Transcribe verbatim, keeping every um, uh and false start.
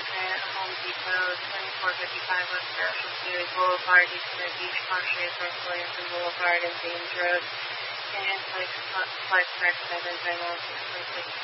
at Home Depot, twenty-four fifty-five West National City Boulevard, Eastern Beach, partially North Williamson Boulevard, and James Road. Indian Flex, Flex, Rex, seven, General, six, six,